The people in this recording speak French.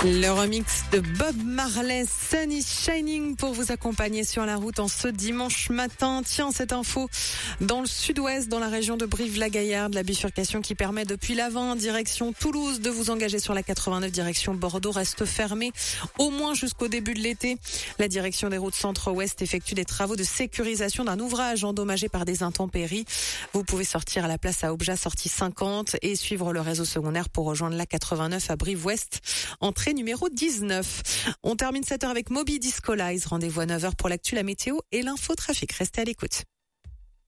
Le remix de Bob Marley, Sun is Shining, pour vous accompagner sur la route en ce dimanche matin. Tiens, cette info, dans le sud-ouest, dans la région de Brive-la-Gaillarde, la bifurcation qui permet depuis l'Avent, direction Toulouse, de vous engager sur la 89 direction Bordeaux reste fermée au moins jusqu'au début de l'été. La direction des routes centre-ouest effectue des travaux de sécurisation d'un ouvrage endommagé par des intempéries. Vous pouvez sortir à la place à Aubejas, sortie 50, et suivre le réseau secondaire pour rejoindre la 89 à Brive-Ouest, entrée numéro 19. On termine cette heure avec Moby Disco Lies. Rendez-vous à 9h pour l'actu, la météo et l'infotrafic. Restez à l'écoute.